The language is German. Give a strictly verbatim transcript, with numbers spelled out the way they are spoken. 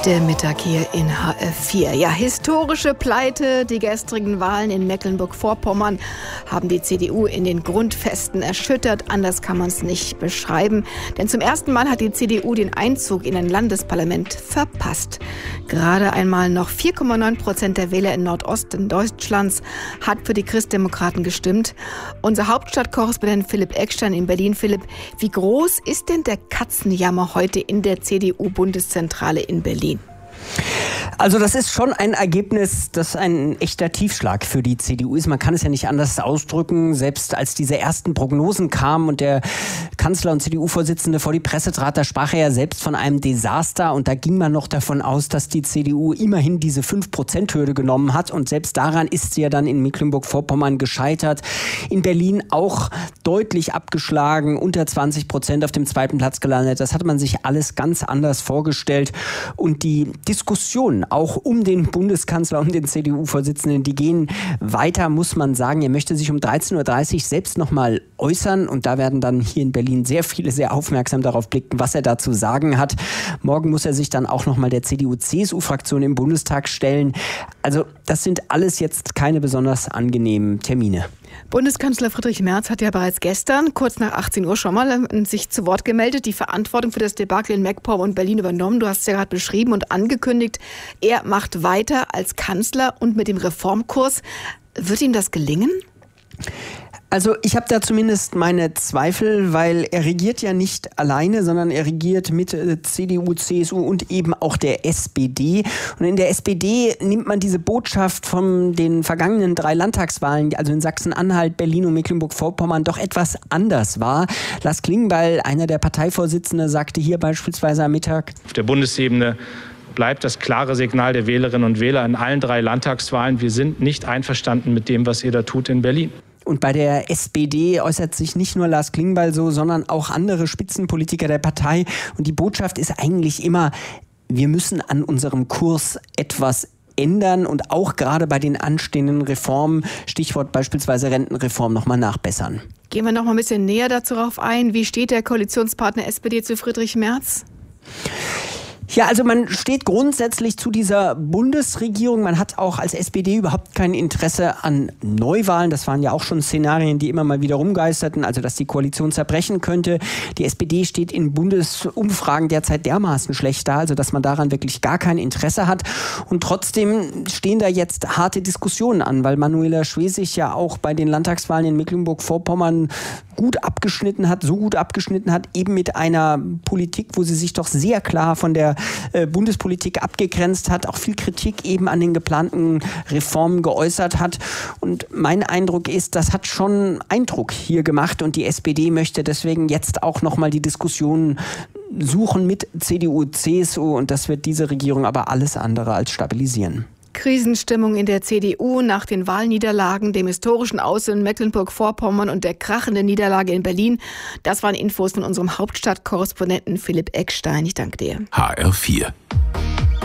Der Mittag hier in H F vier. Ja, historische Pleite. Die gestrigen Wahlen in Mecklenburg-Vorpommern haben die C D U in den Grundfesten erschüttert. Anders kann man es nicht beschreiben. Denn zum ersten Mal hat die C D U den Einzug in ein Landesparlament verpasst. Gerade einmal noch vier Komma neun Prozent der Wähler in Nordosten Deutschlands hat für die Christdemokraten gestimmt. Unser Hauptstadtkorrespondent Philipp Eckstein in Berlin. Philipp, wie groß ist denn der Katzenjammer heute in der C D U-Bundeszentrale in Berlin? Also das ist schon ein Ergebnis, das ein echter Tiefschlag für die C D U ist. Man kann es ja nicht anders ausdrücken. Selbst als diese ersten Prognosen kamen und der Kanzler und C D U-Vorsitzende vor die Presse trat, da sprach er ja selbst von einem Desaster. Und da ging man noch davon aus, dass die C D U immerhin diese fünf Prozent Hürde genommen hat. Und selbst daran ist sie ja dann in Mecklenburg-Vorpommern gescheitert. In Berlin auch deutlich abgeschlagen, unter zwanzig Prozent auf dem zweiten Platz gelandet. Das hatte man sich alles ganz anders vorgestellt. Und die Diskussionen auch um den Bundeskanzler, um den C D U-Vorsitzenden, die gehen weiter, muss man sagen. Er möchte sich um dreizehn Uhr dreißig selbst nochmal äußern und da werden dann hier in Berlin sehr viele sehr aufmerksam darauf blicken, was er da zu sagen hat. Morgen muss er sich dann auch nochmal der C D U-C S U-Fraktion im Bundestag stellen. Also das sind alles jetzt keine besonders angenehmen Termine. Bundeskanzler Friedrich Merz hat ja bereits gestern, kurz nach achtzehn Uhr schon mal, sich zu Wort gemeldet, die Verantwortung für das Debakel in MacPom und Berlin übernommen. Du hast es ja gerade beschrieben und angekündigt, er macht weiter als Kanzler und mit dem Reformkurs. Wird ihm das gelingen? Also ich habe da zumindest meine Zweifel, weil er regiert ja nicht alleine, sondern er regiert mit C D U, C S U und eben auch der S P D. Und in der S P D nimmt man diese Botschaft von den vergangenen drei Landtagswahlen, also in Sachsen-Anhalt, Berlin und Mecklenburg-Vorpommern, doch etwas anders wahr. Lars Klingbeil, einer der Parteivorsitzenden, sagte hier beispielsweise am Mittag: Auf der Bundesebene bleibt das klare Signal der Wählerinnen und Wähler in allen drei Landtagswahlen: Wir sind nicht einverstanden mit dem, was ihr da tut in Berlin. Und bei der S P D äußert sich nicht nur Lars Klingbeil so, sondern auch andere Spitzenpolitiker der Partei. Und die Botschaft ist eigentlich immer, wir müssen an unserem Kurs etwas ändern und auch gerade bei den anstehenden Reformen, Stichwort beispielsweise Rentenreform, nochmal nachbessern. Gehen wir noch mal ein bisschen näher darauf ein. Wie steht der Koalitionspartner S P D zu Friedrich Merz? Ja, also man steht grundsätzlich zu dieser Bundesregierung. Man hat auch als S P D überhaupt kein Interesse an Neuwahlen. Das waren ja auch schon Szenarien, die immer mal wieder rumgeisterten, also dass die Koalition zerbrechen könnte. Die S P D steht in Bundesumfragen derzeit dermaßen schlecht da, also dass man daran wirklich gar kein Interesse hat. Und trotzdem stehen da jetzt harte Diskussionen an, weil Manuela Schwesig ja auch bei den Landtagswahlen in Mecklenburg-Vorpommern gut abgeschnitten hat, so gut abgeschnitten hat, eben mit einer Politik, wo sie sich doch sehr klar von der äh, Bundespolitik abgegrenzt hat, auch viel Kritik eben an den geplanten Reformen geäußert hat. Und mein Eindruck ist, das hat schon Eindruck hier gemacht und die S P D möchte deswegen jetzt auch nochmal die Diskussion suchen mit C D U, C S U und das wird diese Regierung aber alles andere als stabilisieren. Krisenstimmung in der C D U nach den Wahlniederlagen, dem historischen Aus in Mecklenburg-Vorpommern und der krachenden Niederlage in Berlin. Das waren Infos von unserem Hauptstadtkorrespondenten Philipp Eckstein. Ich danke dir. H R vier